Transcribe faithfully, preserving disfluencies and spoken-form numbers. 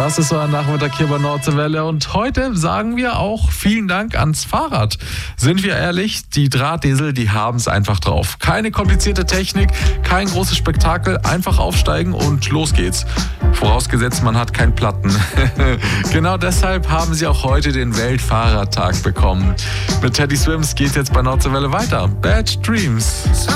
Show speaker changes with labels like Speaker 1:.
Speaker 1: Das ist euer Nachmittag hier bei Nordseewelle und heute sagen wir auch vielen Dank ans Fahrrad. Sind wir ehrlich, die Drahtesel, die haben es einfach drauf. Keine komplizierte Technik, kein großes Spektakel, einfach aufsteigen und los geht's. Vorausgesetzt, man hat keinen Platten. Genau deshalb haben sie auch heute den Weltfahrradtag bekommen. Mit Teddy Swims geht jetzt bei Nordseewelle weiter. Bad Dreams.